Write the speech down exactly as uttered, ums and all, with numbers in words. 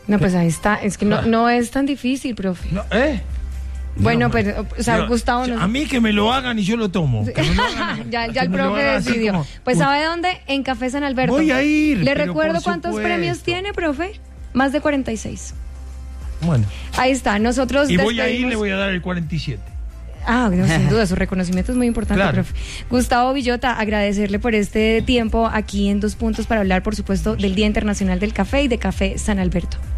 No, pues ahí está. Es que no, no es tan difícil, profe. No, ¿eh? Bueno, No, pero, o sea, yo- Gustavo no. A mí que me lo hagan y yo lo tomo. Que me lo hagan, ya ya que el me lo profe hagan así decidió. como- Pues Uy, ¿sabe dónde? En Café San Alberto. Voy a ir, Le pero recuerdo por cuántos supuesto. premios tiene, profe. Más de cuarenta y seis. Bueno, Ahí está. Nosotros y voy a ir, despedimos- le voy a dar el cuarenta y siete. Ah, no, sin duda, su reconocimiento es muy importante, Claro. profe. Gustavo Villota, agradecerle por este tiempo aquí en Dos Puntos para hablar, por supuesto, del Día Internacional del Café y de Café San Alberto.